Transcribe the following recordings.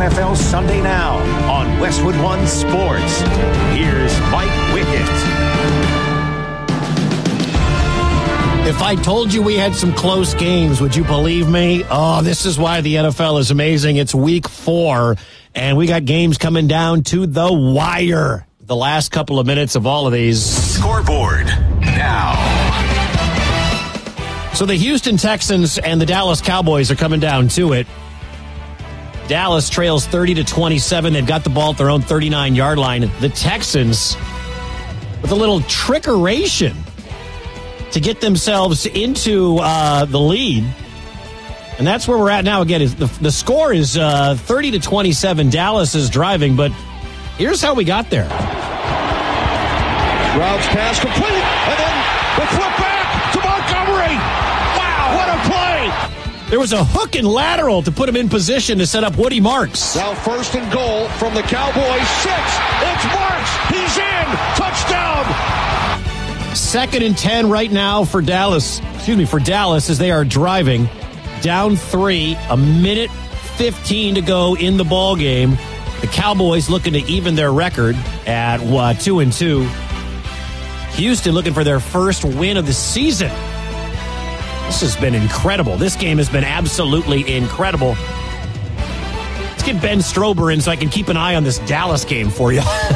NFL Sunday Now on Westwood One Sports. Here's Mike Wickett. If I told you we had some close games, would you believe me? Oh, this is why the NFL is amazing. It's week 4, and we got games coming down to the wire. The last couple of minutes of all of these. Scoreboard now. So the Houston Texans and the Dallas Cowboys are coming down to it. Dallas trails 30-27. They've got the ball at their own 39-yard line. The Texans, with a little trickeration to get themselves into the lead. And that's where we're at now. Again, the score is 30-27. Dallas is driving, but here's how we got there. Routes pass complete, and then the flip back to Montgomery. Wow, what a play! There was a hook and lateral to put him in position to set up Woody Marks. Now first and goal from the Cowboys 6. It's Marks. He's in. Touchdown. 2nd and 10 right now for Dallas. For Dallas as they are driving. Down 3, a minute 15 to go in the ball game. The Cowboys looking to even their record at 2-2. Houston looking for their first win of the season. This has been incredible. This game has been absolutely incredible. Let's get Ben Strober in so I can keep an eye on this Dallas game for you.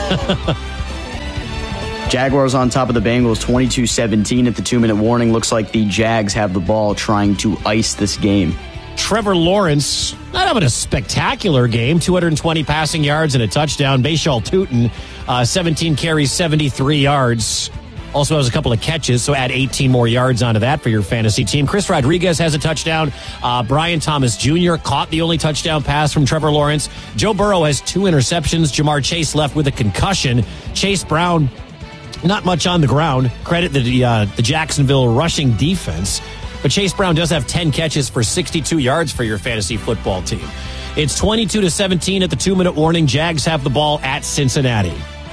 Jaguars on top of the Bengals 22-17 at the 2-minute warning. Looks like the Jags have the ball trying to ice this game. Trevor Lawrence, not having a spectacular game. 220 passing yards and a touchdown. Bashal Tutin, 17 carries, 73 yards. Also has a couple of catches, so add 18 more yards onto that for your fantasy team. Chris Rodriguez has a touchdown. Brian Thomas Jr. caught the only touchdown pass from Trevor Lawrence. Joe Burrow has 2 interceptions. Jamar Chase left with a concussion. Chase Brown, not much on the ground. Credit the Jacksonville rushing defense. But Chase Brown does have 10 catches for 62 yards for your fantasy football team. It's 22-17 at the 2-minute warning. Jags have the ball at Cincinnati.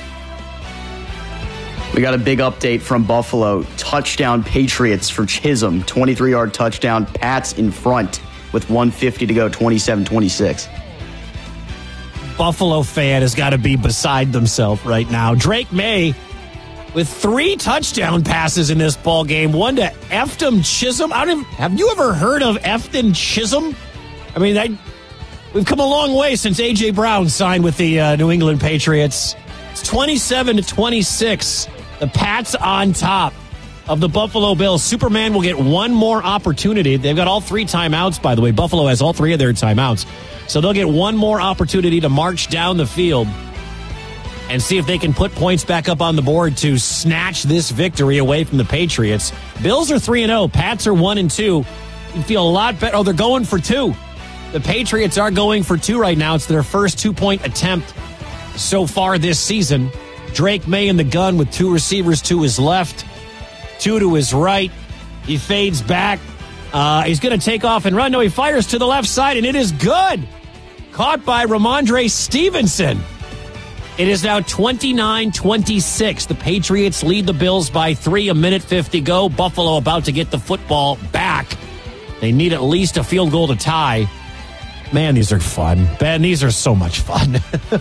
We got a big update from Buffalo. Touchdown Patriots for Chisholm. 23-yard touchdown. Pats in front with 1:50 to go, 27-26. Buffalo fan has got to be beside themselves right now. Drake May with 3 touchdown passes in this ball game. One to Efton Chisholm. Have you ever heard of Efton Chisholm? I mean, we've come a long way since A.J. Brown signed with the New England Patriots. It's 27-26. The Pats on top of the Buffalo Bills. Superman will get one more opportunity. They've got all 3 timeouts, by the way. Buffalo has all 3 of their timeouts. So they'll get one more opportunity to march down the field and see if they can put points back up on the board to snatch this victory away from the Patriots. Bills are 3-0. Pats are 1-2. You feel a lot better. Oh, they're going for 2. The Patriots are going for 2 right now. It's their first 2-point attempt so far this season. Drake May in the gun with 2 receivers to his left, 2 to his right. He fades back. He's going to take off and run. No, he fires to the left side, and it is good. Caught by Ramondre Stevenson. It is now 29-26. The Patriots lead the Bills by 3, a minute 50 go. Buffalo about to get the football back. They need at least a field goal to tie. Man, these are fun. Ben, these are so much fun.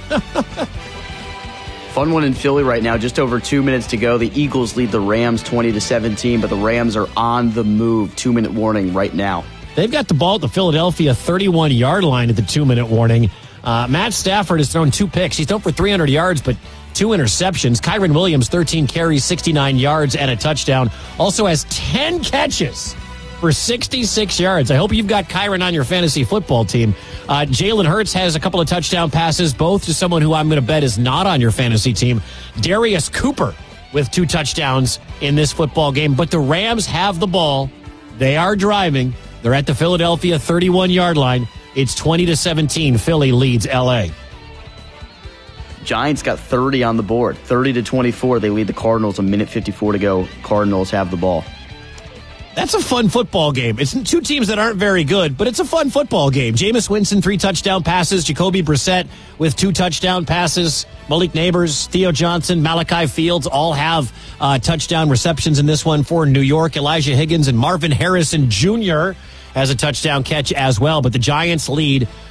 Fun one in Philly right now. Just over 2 minutes to go. The Eagles lead the Rams 20-17, but the Rams are on the move. 2-minute warning right now. They've got the ball at the Philadelphia 31-yard line at the 2-minute warning. Matt Stafford has thrown 2 picks. He's thrown for 300 yards, but 2 interceptions. Kyren Williams, 13 carries, 69 yards, and a touchdown. Also has 10 catches for 66 yards. I hope you've got Kyren on your fantasy football team. Jalen Hurts has a couple of touchdown passes, both to someone who I'm going to bet is not on your fantasy team. Darius Cooper with 2 touchdowns in this football game. But the Rams have the ball. They are driving. They're at the Philadelphia 31-yard line. It's 20-17. Philly leads L.A. Giants got 30 on the board. 30-24. They lead the Cardinals. A minute 54 to go. Cardinals have the ball. That's a fun football game. It's 2 teams that aren't very good, but it's a fun football game. Jameis Winston, 3 touchdown passes. Jacoby Brissett with 2 touchdown passes. Malik Neighbors, Theo Johnson, Malachi Fields all have touchdown receptions in this one for New York. Elijah Higgins and Marvin Harrison Jr. has a touchdown catch as well. But the Giants lead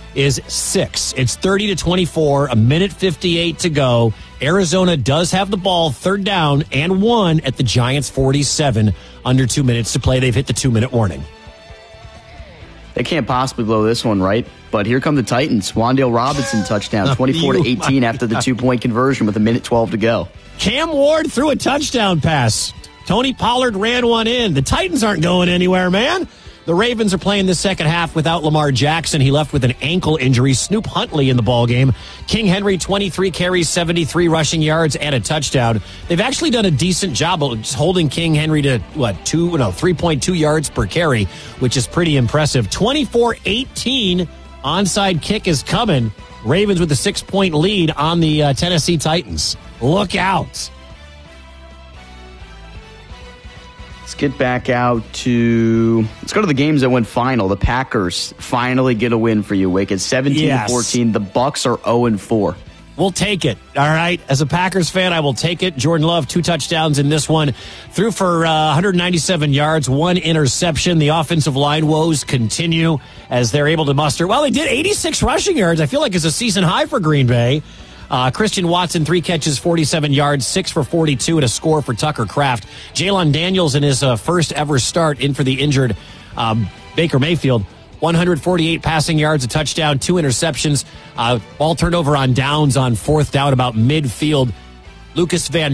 is 6. It's 30-24, a minute 58 to go. Arizona does have the ball, 3rd down and 1 at the Giants' 47, under 2 minutes to play. They've hit the 2-minute warning. They can't possibly blow this one, right? But here come the Titans. Wan'Dale Robinson touchdown, 24-18 after the 2-point conversion with a minute 12 to go. Cam Ward threw a touchdown pass. Tony Pollard ran one in. The Titans aren't going anywhere, man. The Ravens are playing the second half without Lamar Jackson. He left with an ankle injury. Snoop Huntley in the ballgame. King Henry, 23 carries, 73 rushing yards, and a touchdown. They've actually done a decent job of holding King Henry to, 3.2 yards per carry, which is pretty impressive. 24-18, onside kick is coming. Ravens with a 6-point lead on the Tennessee Titans. Look out. Let's get back out to... Let's go to the games that went final. The Packers finally get a win for you, Wick. It's 17-14. The Bucs are 0-4. We'll take it. All right. As a Packers fan, I will take it. Jordan Love, 2 touchdowns in this one. Threw for 197 yards, 1 interception. The offensive line woes continue as they're able to muster. Well, they did 86 rushing yards. I feel like it's a season high for Green Bay. Christian Watson, 3 catches, 47 yards, 6 for 42, and a score for Tucker Kraft. Jalen Daniels in his first ever start in for the injured Baker Mayfield. 148 passing yards, a touchdown, 2 interceptions. Ball turned over on downs on 4th down about midfield. Lucas Van